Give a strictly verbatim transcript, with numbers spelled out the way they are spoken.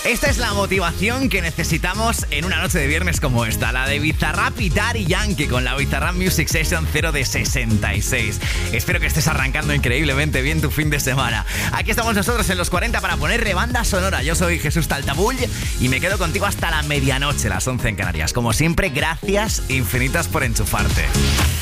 Esta es la motivación que necesitamos en una noche de viernes como esta, la de Bizarrap y Daddy Yankee con la Bizarrap Music Session cero de sesenta y seis. Espero que estés arrancando increíblemente bien tu fin de semana. Aquí estamos nosotros en los cuarenta para ponerle banda sonora. Yo soy Jesús Taltabull y me quedo contigo hasta la medianoche, las once en Canarias. Como siempre, gracias infinitas por enchufarte.